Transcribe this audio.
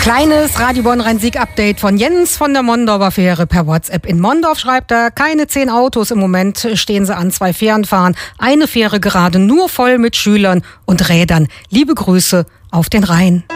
Kleines Radio Bonn-Rhein-Sieg-Update von Jens von der Mondorfer Fähre per WhatsApp. In Mondorf schreibt er, keine 10 Autos im Moment stehen sie an, 2 Fähren fahren. Eine Fähre gerade nur voll mit Schülern und Rädern. Liebe Grüße auf den Rhein.